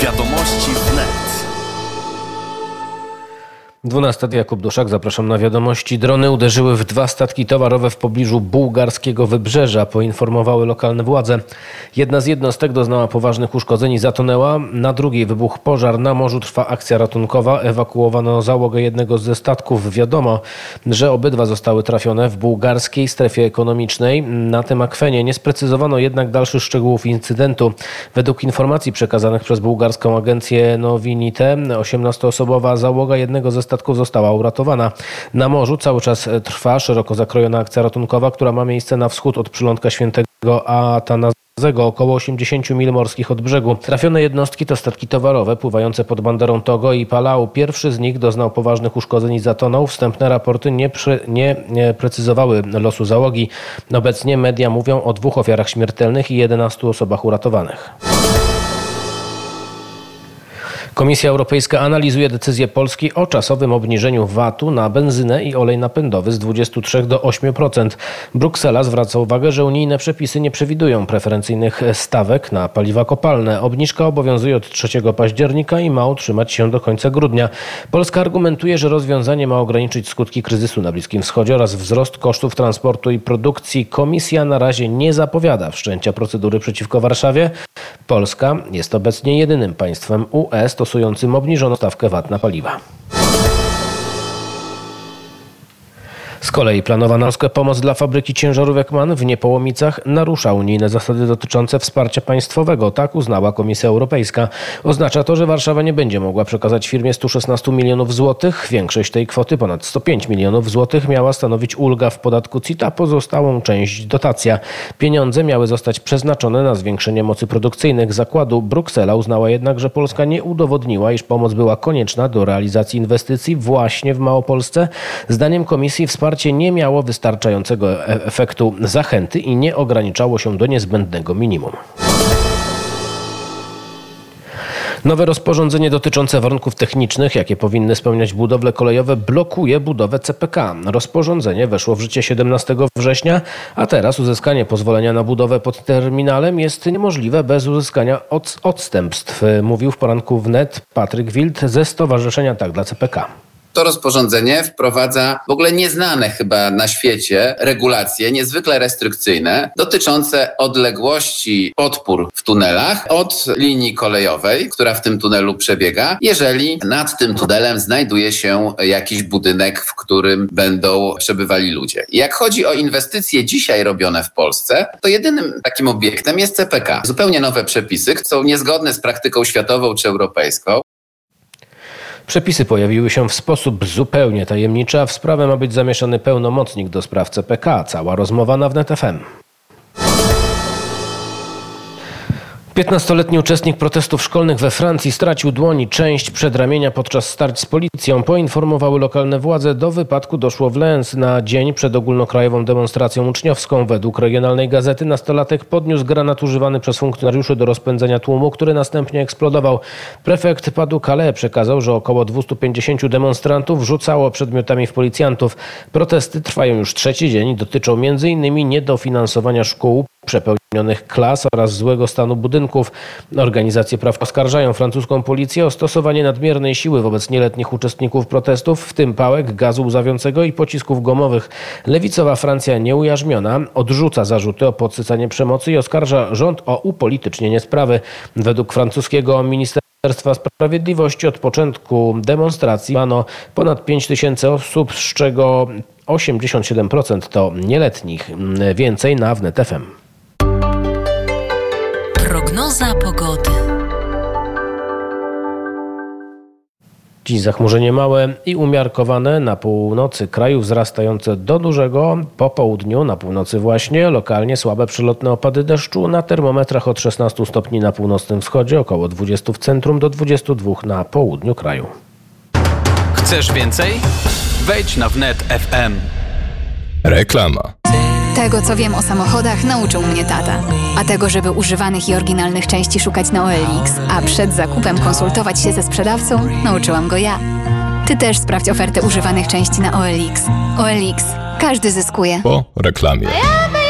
Wiadomości wnet. 12. Jakub Duszak, zapraszam na wiadomości. Drony uderzyły w 2 statki towarowe w pobliżu bułgarskiego wybrzeża, poinformowały lokalne władze. Jedna z jednostek doznała poważnych uszkodzeń i zatonęła. Na drugiej wybuchł pożar. Na morzu trwa akcja ratunkowa. Ewakuowano załogę jednego ze statków. Wiadomo, że obydwa zostały trafione w bułgarskiej strefie ekonomicznej. Na tym akwenie nie sprecyzowano jednak dalszych szczegółów incydentu. Według informacji przekazanych przez bułgarską agencję Novinite, 18-osobowa załoga jednego ze statków została uratowana. Na morzu cały czas trwa szeroko zakrojona akcja ratunkowa, która ma miejsce na wschód od przylądka Świętego Atanazego, około 80 mil morskich od brzegu. Trafione jednostki to statki towarowe pływające pod banderą Togo i Palau. Pierwszy z nich doznał poważnych uszkodzeń i zatonął. Wstępne raporty nie precyzowały losu załogi. Obecnie media mówią o 2 ofiarach śmiertelnych i 11 osobach uratowanych. Komisja Europejska analizuje decyzję Polski o czasowym obniżeniu VAT-u na benzynę i olej napędowy z 23 do 8%. Bruksela zwraca uwagę, że unijne przepisy nie przewidują preferencyjnych stawek na paliwa kopalne. Obniżka obowiązuje od 3 października i ma utrzymać się do końca grudnia. Polska argumentuje, że rozwiązanie ma ograniczyć skutki kryzysu na Bliskim Wschodzie oraz wzrost kosztów transportu i produkcji. Komisja na razie nie zapowiada wszczęcia procedury przeciwko Warszawie. Polska jest obecnie jedynym państwem UE stosującym obniżoną stawkę VAT na paliwa. Z kolei planowana pomoc dla fabryki ciężarówek MAN w Niepołomicach narusza unijne zasady dotyczące wsparcia państwowego. Tak uznała Komisja Europejska. Oznacza to, że Warszawa nie będzie mogła przekazać firmie 116 milionów złotych. Większość tej kwoty, ponad 105 milionów złotych, miała stanowić ulga w podatku CIT, a pozostałą część dotacja. Pieniądze miały zostać przeznaczone na zwiększenie mocy produkcyjnych zakładu. Bruksela uznała jednak, że Polska nie udowodniła, iż pomoc była konieczna do realizacji inwestycji właśnie w Małopolsce. Zdaniem Komisji wsparcie nie miało wystarczającego efektu zachęty i nie ograniczało się do niezbędnego minimum. Nowe rozporządzenie dotyczące warunków technicznych, jakie powinny spełniać budowle kolejowe, blokuje budowę CPK. Rozporządzenie weszło w życie 17 września, a teraz uzyskanie pozwolenia na budowę pod terminalem jest niemożliwe bez uzyskania odstępstw, mówił w poranku wnet Patryk Wild ze Stowarzyszenia Tak dla CPK. To rozporządzenie wprowadza w ogóle nieznane chyba na świecie regulacje niezwykle restrykcyjne dotyczące odległości podpór w tunelach od linii kolejowej, która w tym tunelu przebiega, jeżeli nad tym tunelem znajduje się jakiś budynek, w którym będą przebywali ludzie. I jak chodzi o inwestycje dzisiaj robione w Polsce, to jedynym takim obiektem jest CPK. Zupełnie nowe przepisy są niezgodne z praktyką światową czy europejską. Przepisy pojawiły się w sposób zupełnie tajemniczy, a w sprawę ma być zamieszany pełnomocnik do spraw CPK. Cała rozmowa na Wnet FM. 15-letni uczestnik protestów szkolnych we Francji stracił dłoń, część przedramienia podczas starć z policją. Poinformowały lokalne władze. Do wypadku doszło w Lens na dzień przed ogólnokrajową demonstracją uczniowską. Według regionalnej gazety nastolatek podniósł granat używany przez funkcjonariuszy do rozpędzenia tłumu, który następnie eksplodował. Prefekt Pas-de-Calais przekazał, że około 250 demonstrantów rzucało przedmiotami w policjantów. Protesty trwają już 3. dzień i dotyczą m.in. niedofinansowania szkół, przepełnionych klas oraz złego stanu budynków. Organizacje praw oskarżają francuską policję o stosowanie nadmiernej siły wobec nieletnich uczestników protestów, w tym pałek, gazu łzawiącego i pocisków gumowych. Lewicowa Francja nieujarzmiona odrzuca zarzuty o podsycanie przemocy i oskarża rząd o upolitycznienie sprawy. Według francuskiego Ministerstwa Sprawiedliwości od początku demonstracji mano ponad 5 000 osób, z czego 87% to nieletnich. Więcej na Wnet FM. Prognoza pogody. Dziś zachmurzenie małe i umiarkowane, na północy kraju wzrastające do dużego, po południu, na północy właśnie, lokalnie słabe przelotne opady deszczu, na termometrach od 16 stopni na północnym wschodzie, około 20 w centrum do 22 na południu kraju. Chcesz więcej? Wejdź na Wnet FM. Reklama. Tego, co wiem o samochodach, nauczył mnie tata. A tego, żeby używanych i oryginalnych części szukać na OLX, a przed zakupem konsultować się ze sprzedawcą, nauczyłam go ja. Ty też sprawdź ofertę używanych części na OLX. OLX. Każdy zyskuje. Po reklamie.